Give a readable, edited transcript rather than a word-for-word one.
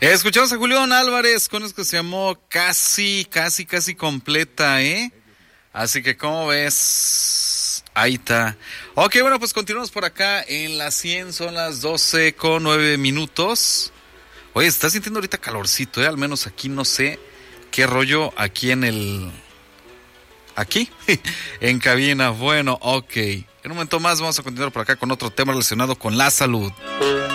Escuchamos a Julián Álvarez con eso que se llamó Casi completa, ¿eh? Así que, ¿cómo ves? Ahí está. Ok, bueno, pues continuamos por acá en las 100, son las 12:09. Oye, está sintiendo ahorita calorcito, ¿eh? Al menos aquí no sé qué rollo aquí aquí, en cabina. Bueno, ok. En un momento más vamos a continuar por acá con otro tema relacionado con la salud.